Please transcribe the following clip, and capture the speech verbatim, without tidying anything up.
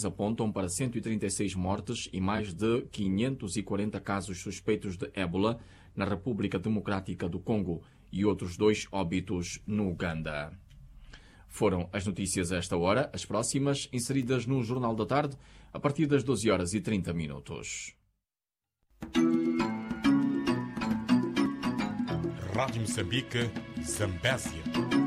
apontam para cento e trinta e seis mortes e mais de quinhentos e quarenta casos suspeitos de ébola na República Democrática do Congo e outros dois óbitos no Uganda. Foram as notícias a esta hora, as próximas inseridas no Jornal da Tarde, a partir das doze horas e trinta minutos. Rádio Moçambique, Zambésia.